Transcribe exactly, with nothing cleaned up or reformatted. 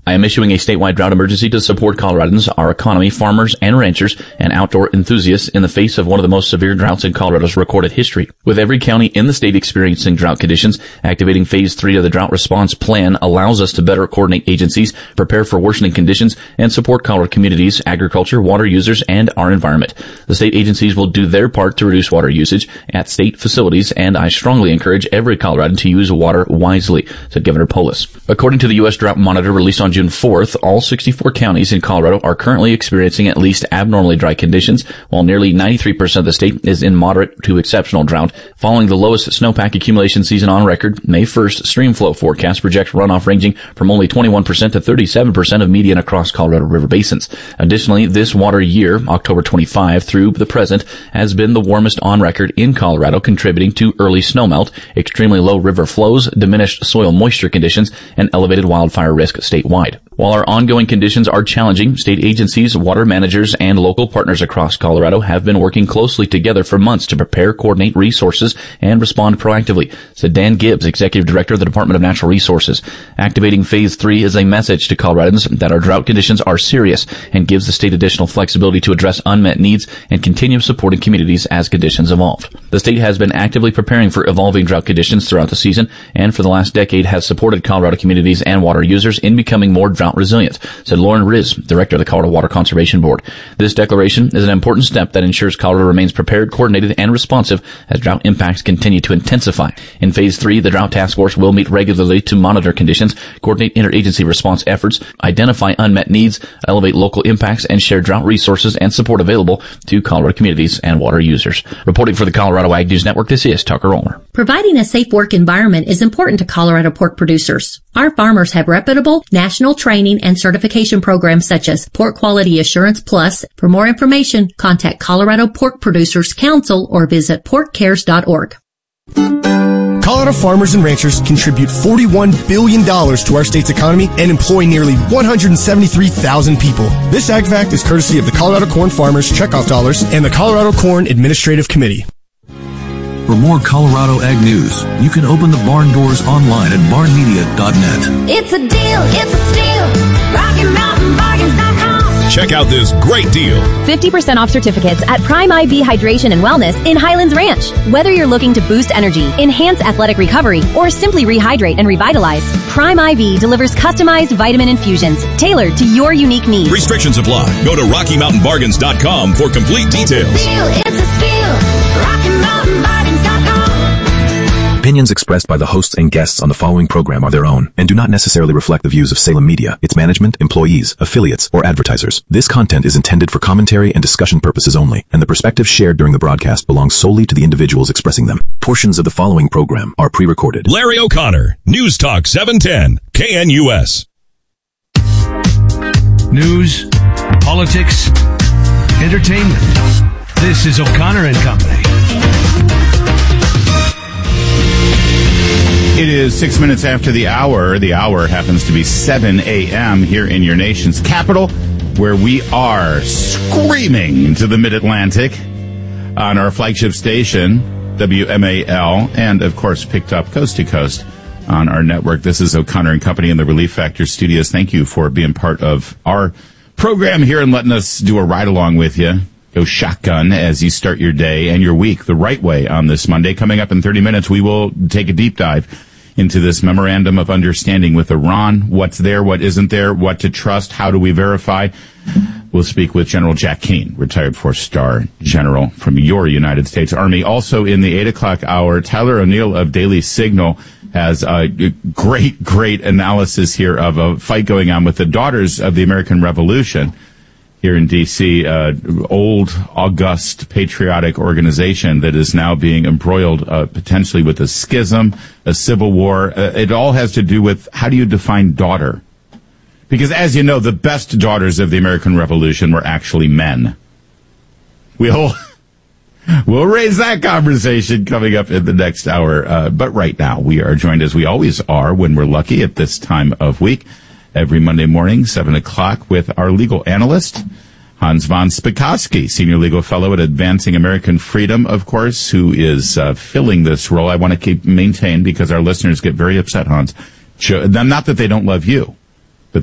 I am issuing a statewide drought emergency to support Coloradans, our economy, farmers and ranchers, and outdoor enthusiasts in the face of one of the most severe droughts in Colorado's recorded history. With every county in the state experiencing drought conditions, activating phase three of the drought response plan allows us to better coordinate agencies, prepare for worsening conditions, and support Colorado communities, agriculture, water users, and our environment. The state agencies will do their part to reduce water usage at state facilities, and I strongly encourage every Coloradan to use water wisely, said Governor Polis. According to the U S Drought Monitor released on June fourth, all sixty-four counties in Colorado are currently experiencing at least abnormally dry conditions, while nearly ninety-three percent of the state is in moderate to exceptional drought. Following the lowest snowpack accumulation season on record, May first stream flow forecast project runoff ranging from only twenty-one percent to thirty-seven percent of median across Colorado River basins. Additionally, this water year, October twenty-fifth through the present, has been the warmest on record in Colorado, contributing to early snowmelt, extremely low river flows, diminished soil moisture conditions, and elevated wildfire risk statewide. While our ongoing conditions are challenging, state agencies, water managers, and local partners across Colorado have been working closely together for months to prepare, coordinate resources, and respond proactively, said Dan Gibbs, Executive Director of the Department of Natural Resources. Activating Phase three is a message to Coloradans that our drought conditions are serious and gives the state additional flexibility to address unmet needs and continue supporting communities as conditions evolve. The state has been actively preparing for evolving drought conditions throughout the season and for the last decade has supported Colorado communities and water users in becoming more drought resilient, said Lauren Riz, Director of the Colorado Water Conservation Board. This declaration is an important step that ensures Colorado remains prepared, coordinated, and responsive as drought impacts continue to intensify. In Phase three, the Drought Task Force will meet regularly to monitor conditions, coordinate interagency response efforts, identify unmet needs, elevate local impacts, and share drought resources and support available to Colorado communities and water users. Reporting for the Colorado Ag News Network, this is Tucker Ulmer. Providing a safe work environment is important to Colorado pork producers. Our farmers have reputable national training and certification programs such as Pork Quality Assurance Plus. For more information, contact Colorado Pork Producers Council or visit pork cares dot org. Colorado farmers and ranchers contribute forty-one billion dollars to our state's economy and employ nearly one hundred seventy-three thousand people. This Ag Fact is courtesy of the Colorado Corn Farmers Checkoff Dollars and the Colorado Corn Administrative Committee. For more Colorado Ag News, you can open the barn doors online at barn media dot net. It's a deal, it's a steal. Rocky Mountain Bargains dot com. Check out this great deal. fifty percent off certificates at Prime I V Hydration and Wellness in Highlands Ranch. Whether you're looking to boost energy, enhance athletic recovery, or simply rehydrate and revitalize, Prime I V delivers customized vitamin infusions tailored to your unique needs. Restrictions apply. Go to Rocky Mountain Bargains dot com for complete details. It's a steal, it's a steal. Rocky Mountain Bargains dot com. Opinions expressed by the hosts and guests on the following program are their own and do not necessarily reflect the views of Salem Media, its management, employees, affiliates, or advertisers. This content is intended for commentary and discussion purposes only, and the perspectives shared during the broadcast belong solely to the individuals expressing them. Portions of the following program are pre-recorded. Larry O'Connor, News Talk seven ten, K N U S. News, politics, entertainment. This is O'Connor and Company. It is six minutes after the hour. The hour happens to be seven a.m. here in your nation's capital, where we are screaming into the Mid-Atlantic on our flagship station, W M A L, and, of course, picked up coast to coast on our network. This is O'Connor and Company in the Relief Factor Studios. Thank you for being part of our program here and letting us do a ride-along with you. Go shotgun as you start your day and your week the right way on this Monday. Coming up in thirty minutes, we will take a deep dive into this memorandum of understanding with Iran. What's there, what isn't there, what to trust, how do we verify? We'll speak with General Jack Keane, retired four-star general from your United States Army. Also in the eight o'clock hour, Tyler O'Neill of Daily Signal has a great, great analysis here of a fight going on with the Daughters of the American Revolution here in D C, uh, old, august, patriotic organization that is now being embroiled uh, potentially with a schism, a civil war. Uh, it all has to do with how do you define daughter? Because as you know, the best daughters of the American Revolution were actually men. We'll, we'll raise that conversation coming up in the next hour. Uh, but right now, we are joined, as we always are when we're lucky at this time of week, every Monday morning, seven o'clock, with our legal analyst, Hans von Spakovsky, Senior Legal Fellow at Advancing American Freedom, of course, who is uh, filling this role. I want to keep maintain because our listeners get very upset, Hans. Not that they don't love you.